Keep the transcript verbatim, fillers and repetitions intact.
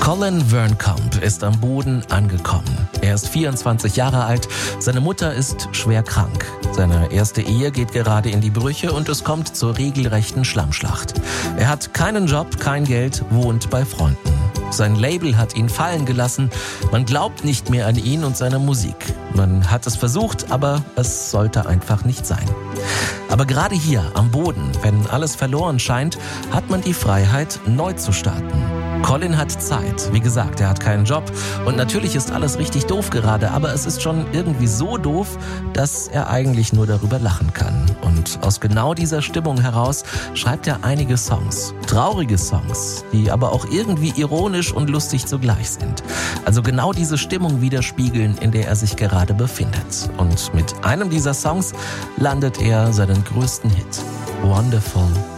Colin Wernkamp ist am Boden angekommen. Er ist vierundzwanzig Jahre alt, seine Mutter ist schwer krank. Seine erste Ehe geht gerade in die Brüche und es kommt zur regelrechten Schlammschlacht. Er hat keinen Job, kein Geld, wohnt bei Freunden. Sein Label hat ihn fallen gelassen, man glaubt nicht mehr an ihn und seine Musik. Man hat es versucht, aber es sollte einfach nicht sein. Aber gerade hier am Boden, wenn alles verloren scheint, hat man die Freiheit, neu zu starten. Colin hat Zeit. Wie gesagt, er hat keinen Job und natürlich ist alles richtig doof gerade, aber es ist schon irgendwie so doof, dass er eigentlich nur darüber lachen kann. Und aus genau dieser Stimmung heraus schreibt er einige Songs. Traurige Songs, die aber auch irgendwie ironisch und lustig zugleich sind. Also genau diese Stimmung widerspiegeln, in der er sich gerade befindet. Und mit einem dieser Songs landet er seinen größten Hit, Wonderful